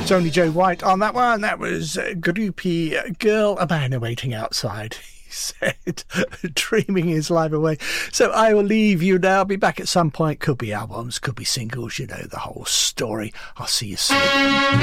Tony Joe White on that one. That was Groupie Girl, a man awaiting outside. He said, dreaming his life away. So I will leave you now. I'll be back at some point. Could be albums, could be singles. You know the whole story. I'll see you soon.